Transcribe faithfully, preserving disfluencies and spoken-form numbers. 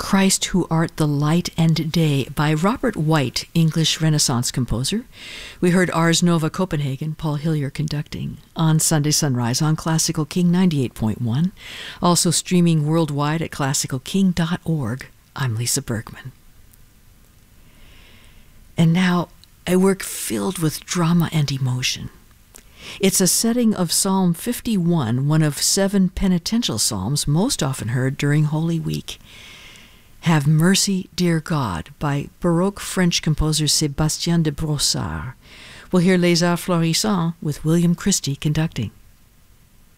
Christ Who Art the Light and Day by Robert White, English Renaissance composer. We heard Ars Nova Copenhagen, Paul Hillier conducting, on Sunday Sunrise on Classical King ninety-eight point one, also streaming worldwide at classical king dot org. I'm Lisa Bergman. And now, a work filled with drama and emotion. It's a setting of Psalm fifty-one, one of seven penitential psalms most often heard during Holy Week. Have Mercy, Dear God, by Baroque French composer Sébastien de Brossard. We'll hear Les Arts Florissants with William Christie conducting.